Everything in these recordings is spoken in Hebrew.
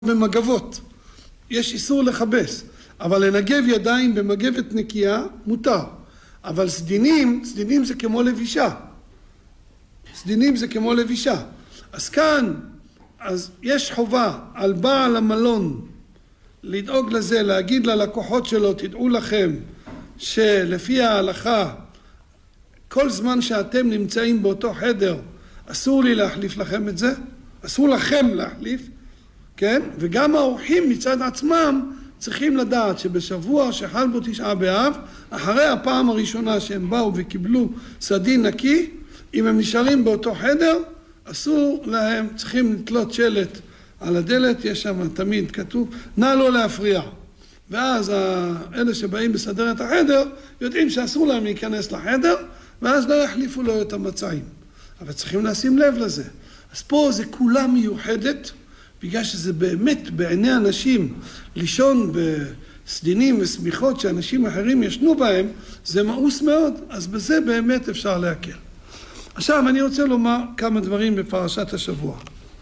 במגבות, יש איסור לחבס, אבל לנגב ידיים במגבת נקייה מותר. אבל סדינים זה כמו לבישה. סדינים זה כמו לבישה. אז כאן, אז יש חובה על בעל המלון לדאוג לזה, להגיד ללקוחות שלו, תדעו לכם שלפי ההלכה, כל זמן שאתם נמצאים באותו חדר, אסור לי להחליף לכם את זה, אסור לכם להחליף, כן? וגם האורחים מצד עצמם צריכים לדעת שבשבוע שחל בו תשעה באב, אחרי הפעם הראשונה שהם באו וקיבלו סדין נקי, אם הם נשארים באותו חדר, אסור להם, צריכים לתלות שלט על הדלת, יש שם תמיד כתוב, נא לא להפריע. ואז אלה שבאים לסדר את החדר, יודעים שאסור להם להיכנס לחדר, ואז לא יחליפו לו את המצעים. אבל צריכים לשים לב לזה. אז פה זה כולה מיוחדת, בגלל שזה באמת בעיני אנשים, לישון בסדינים וסמיכות שאנשים אחרים ישנו בהם, זה מאוס מאוד, אז בזה באמת אפשר להקל. עכשיו אני רוצה לומר כמה דברים בפרשת השבוע.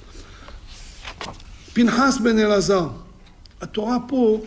פנחס בן אלעזר, התורה פה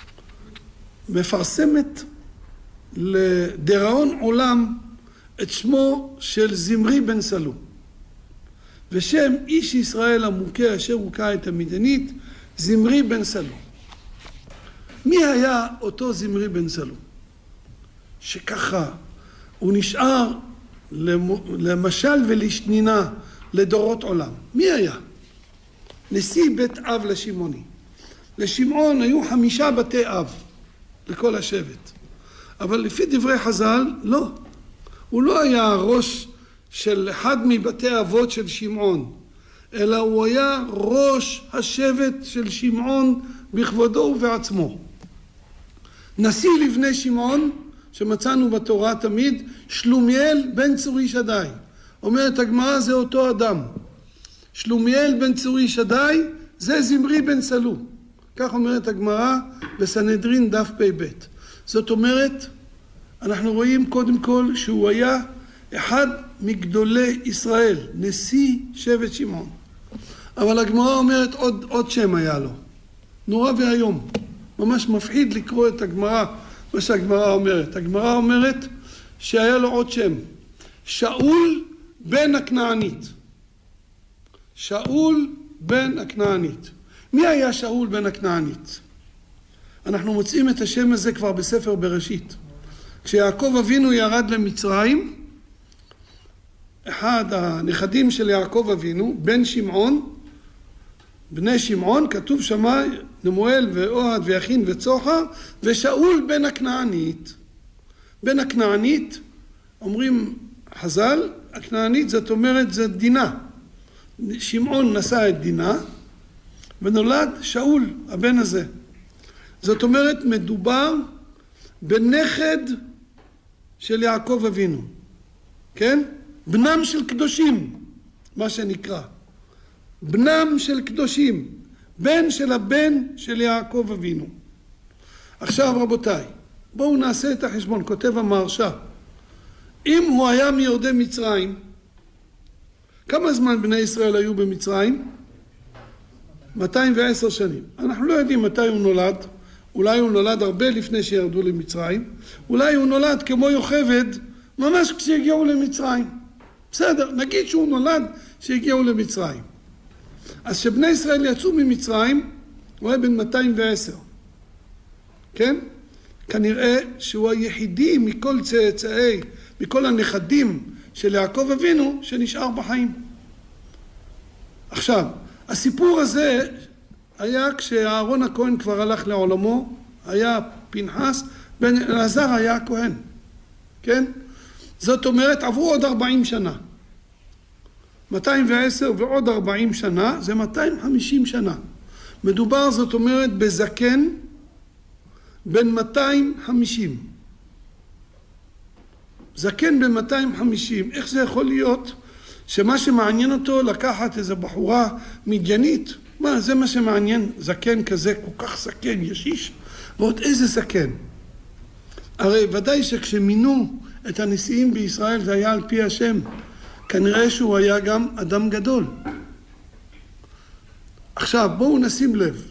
מפרסמת לדיראון עולם את שמו של זמרי בן סלו. ושם איש ישראל המוכה אשר הוכה את המדיינית, זמרי בן סלו. מי היה אותו זמרי בן סלו? שככה הוא נשאר למשל ולשנינה לדורות עולם. מי היה? נשיא בית אב לשמעוני. לשמעון היו 5 בתי אב לכל השבט. אבל לפי דברי חז"ל, לא. הוא לא היה הראש של אחד מבתי אבות של שמעון, אלא הוא היה ראש השבט של שמעון בכבודו ובעצמו. נשיא לבני שמעון, שמצאנו בתורה תמיד, שלומיאל בן צורי שדי. אומרת הגמרא, זה אותו אדם. שלומיאל בן צורי שדי, זה זמרי בן סלו. כך אומרת הגמרא בסנהדרין דף פ"ב. זאת אומרת, אנחנו רואים קודם כל שהוא היה אחד מגדולי ישראל, נשיא שבט שמעון. אבל הגמרא אומרת עוד שם היה לו. נורא והיום. ממש מפחיד לקרוא את הגמרא, מה שהגמרא אומרת. הגמרא אומרת שהיה לו עוד שם. שאול בן הכנענית. שאול בן הכנענית. מי היה שאול בן הכנענית? אנחנו מוצאים את השם הזה כבר בספר בראשית. כשיעקב אבינו ירד למצרים, אחד הנכדים של יעקב אבינו, בן שמעון, בני שמעון, כתוב שמה נמואל ואוהד ויכין וצוחר, ושאול בן הכנענית. בן הכנענית, אומרים חז"ל, הכנענית זאת אומרת זה דינה. שמעון נשא את דינה, ונולד שאול, הבן הזה. זאת אומרת מדובר בנכד של יעקב אבינו. כן? בנם של קדושים, מה שנקרא. בנם של קדושים. בן של הבן של יעקב אבינו. עכשיו רבותיי, בואו נעשה את החשבון, כותב המהרש"א. אם הוא היה מיורדי מצרים, כמה זמן בני ישראל היו במצרים? 210 שנים. אנחנו לא יודעים מתי הוא נולד. אולי הוא נולד הרבה לפני שירדו למצרים. אולי הוא נולד כמו יוכבד, ממש כשהגיעו למצרים. בסדר, נגיד שהוא נולד כשהגיעו למצרים. אז שבני ישראל יצאו ממצרים, הוא היה בן 210. כן? כנראה שהוא היחידי מכל צאצאי, מכל הנכדים של יעקב אבינו שנשאר בחיים. עכשיו, הסיפור הזה היה כשאהרון הכהן כבר הלך לעולמו, היה פנחס, בן אלעזר היה הכהן. כן? זאת אומרת, עברו עוד 40 שנה. 210 ועוד 40 שנה, זה 250 שנה. מדובר, זאת אומרת, בזקן בן 250. זקן בן 250. איך זה יכול להיות שמה שמעניין אותו לקחת איזו בחורה מדיינית? מה, זה מה שמעניין? זקן כזה, כל כך זקן, ישיש? ועוד איזה זקן? הרי ודאי שכשמינו את הנשיאים בישראל זה היה על פי השם. כנראה שהוא היה גם אדם גדול. עכשיו בואו נשים לב.